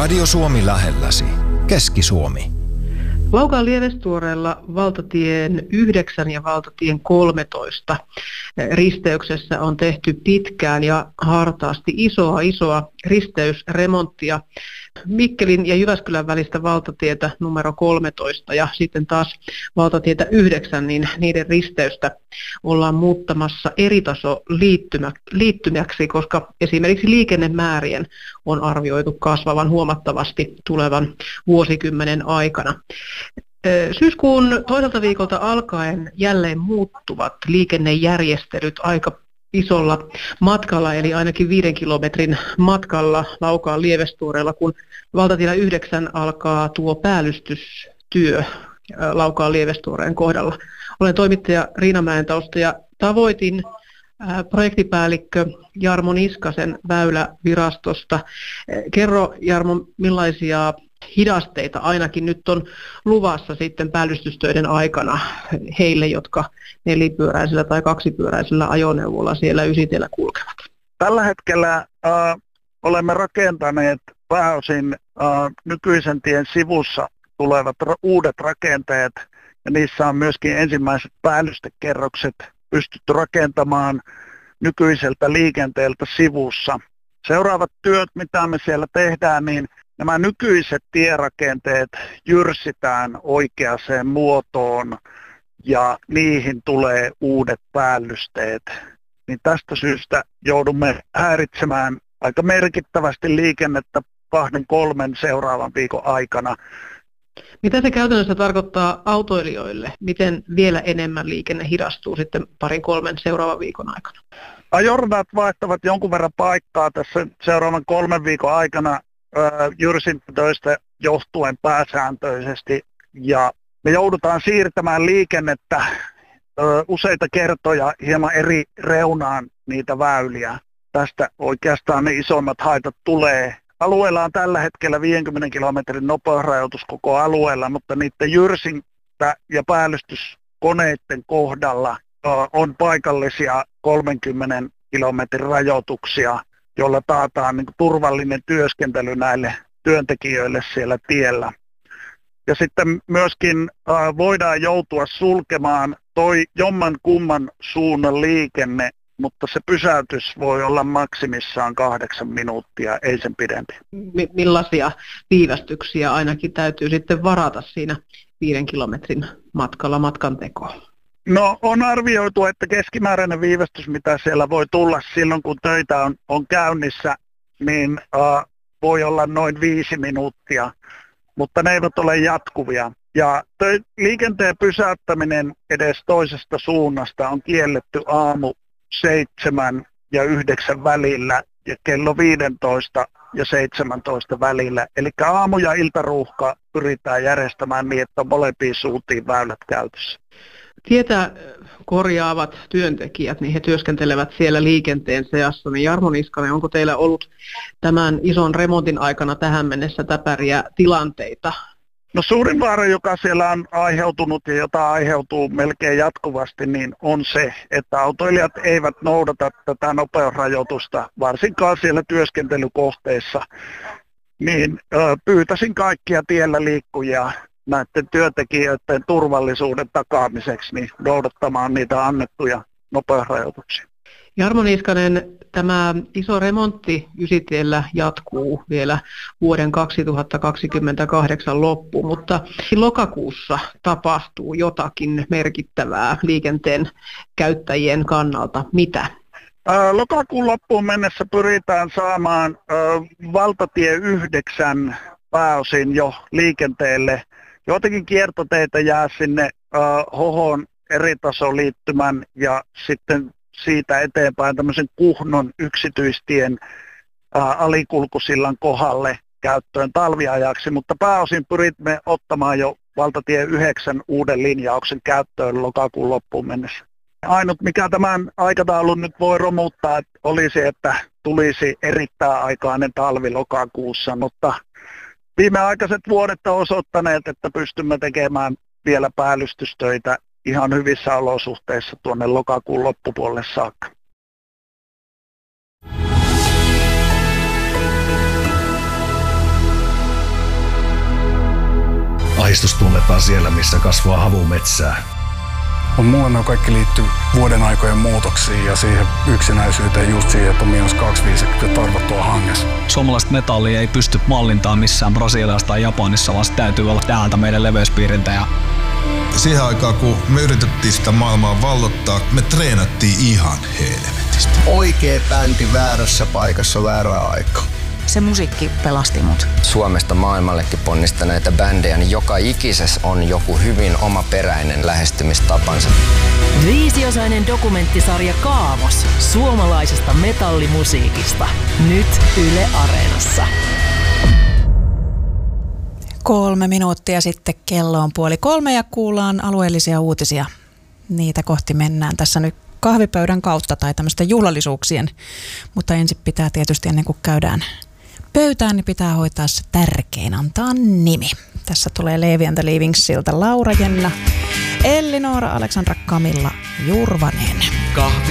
Radio Suomi lähelläsi. Keski-Suomi. Laukaan Lievestuoreella valtatien 9 ja valtatien 13 risteyksessä on tehty pitkään ja hartaasti isoa risteysremonttia. Mikkelin ja Jyväskylän välistä valtatietä numero 13 ja sitten taas valtatietä 9, niin niiden risteystä ollaan muuttamassa eritaso liittymäksi, koska esimerkiksi liikennemäärien on arvioitu kasvavan huomattavasti tulevan vuosikymmenen aikana. Syyskuun toiselta viikolta alkaen jälleen muuttuvat liikennejärjestelyt aika isolla matkalla, eli ainakin 5 kilometrin matkalla Laukaan Lievestuoreella, kun valtatiellä 9 alkaa tuo päällystystyö Laukaan Lievestuoreen kohdalla. Olen toimittaja Riina Mäentausta ja tavoitin projektipäällikkö Jarmo Niskasen Väylävirastosta. Kerro, Jarmo, millaisia hidasteita ainakin nyt on luvassa sitten päällystystöiden aikana heille, jotka nelipyöräisellä tai kaksipyöräisellä ajoneuvolla siellä Ysitiellä kulkevat? Tällä hetkellä olemme rakentaneet pääosin nykyisen tien sivussa tulevat uudet rakenteet, ja niissä on myöskin ensimmäiset päällystekerrokset pystytty rakentamaan nykyiseltä liikenteeltä sivussa. Seuraavat työt, mitä me siellä tehdään, niin nämä nykyiset tierakenteet jyrsitään oikeaan muotoon ja niihin tulee uudet päällysteet. Niin tästä syystä joudumme häiritsemään aika merkittävästi liikennettä 2-3 seuraavan viikon aikana. Mitä se käytännössä tarkoittaa autoilijoille? Miten vielä enemmän liikenne hidastuu sitten 2-3 seuraavan viikon aikana? Ajoradat vaihtavat jonkun verran paikkaa tässä seuraavan 3 viikon aikana jyrsintöistä johtuen pääsääntöisesti, ja me joudutaan siirtämään liikennettä useita kertoja hieman eri reunaan niitä väyliä. Tästä oikeastaan ne isommat haitat tulee. Alueella on tällä hetkellä 50 kilometrin nopeusrajoitus koko alueella, mutta niiden jyrsintä- ja päällystyskoneiden kohdalla on paikallisia 30 kilometrin rajoituksia, jolla taataan niin kuin turvallinen työskentely näille työntekijöille siellä tiellä. Ja sitten myöskin voidaan joutua sulkemaan jomman kumman suunnan liikenne, mutta se pysäytys voi olla maksimissaan 8 minuuttia, ei sen pidempi. Millaisia viivästyksiä ainakin täytyy sitten varata siinä 5 kilometrin matkalla matkantekoon? No, on arvioitu, että keskimääräinen viivästys, mitä siellä voi tulla silloin, kun töitä on käynnissä, niin voi olla noin 5 minuuttia, mutta ne eivät ole jatkuvia. Ja liikenteen pysäyttäminen edes toisesta suunnasta on kielletty aamu 7 ja 9 välillä ja kello 15 ja 17 välillä. Eli aamu- ja iltaruuhka pyritään järjestämään niin, että molempiin suuntiin väylät käytössä. Tietä korjaavat työntekijät, niin he työskentelevät siellä liikenteen seassa. Niin Jarmo Niskanen, onko teillä ollut tämän ison remontin aikana tähän mennessä täpäriä tilanteita? No, suurin vaara, joka siellä on aiheutunut ja jota aiheutuu melkein jatkuvasti, niin on se, että autoilijat eivät noudata tätä nopeusrajoitusta, varsinkaan siellä työskentelykohteissa. Niin pyytäisin kaikkia tiellä liikkujia näiden työntekijöiden turvallisuuden takaamiseksi niin noudattamaan niitä annettuja nopeusrajoituksia. Jarmo Niskanen, tämä iso remontti Ysitiellä jatkuu vielä vuoden 2028 loppuun, mutta lokakuussa tapahtuu jotakin merkittävää liikenteen käyttäjien kannalta. Mitä? Lokakuun loppuun mennessä pyritään saamaan valtatie 9 pääosin jo liikenteelle. Joitakin kiertoteitä jää sinne Hohon eritasoliittymän ja sitten siitä eteenpäin tämmöisen Kuhnon yksityistien alikulkusillan kohdalle käyttöön talviajaksi, mutta pääosin pyrimme ottamaan jo valtatie 9 uuden linjauksen käyttöön lokakuun loppuun mennessä. Ainut, mikä tämän aikataulun nyt voi romuttaa, olisi, että tulisi erittäin aikainen talvi lokakuussa, mutta viimeaikaiset vuodet ovat osoittaneet, että pystymme tekemään vielä päällystystöitä ihan hyvissä olosuhteissa tuonne lokakuun loppupuolelle saakka. ahdistus tunnetaan siellä, missä kasvaa havumetsää. Mulle ne kaikki liittyy vuoden aikojen muutoksiin ja siihen yksinäisyyteen, just siihen, että on -25 tarvottua hangessa. Suomalaista metallia ei pysty mallintamaan missään Brasiliassa tai Japanissa, vaan se täytyy olla täältä meidän leveyspiiriltä. Ja siihen aikaan, kun me yritettiin sitä maailmaa vallottaa, me treenattiin ihan helvetistä. Oikea bändi väärässä paikassa väärää aikaa. Se musiikki pelasti mut. Suomesta maailmallekin ponnistaneita bändejä, niin joka ikisessä on joku hyvin omaperäinen lähestymistapansa. 5-osainen dokumenttisarja Kaavos suomalaisesta metallimusiikista. Nyt Yle Areenassa. 3 minuuttia sitten kello on 2:30 ja kuullaan alueellisia uutisia. Niitä kohti mennään tässä nyt kahvipöydän kautta tai tämmöisten juhlallisuuksien. Mutta ensin pitää tietysti ennen kuin käydään pöytään, niin pitää hoitaa se tärkein, antaa nimi. Tässä tulee Levi and the Livingsiltä Laura Jenna, Elli Noora, Aleksandra Kamilla Jurvanen. Kahvi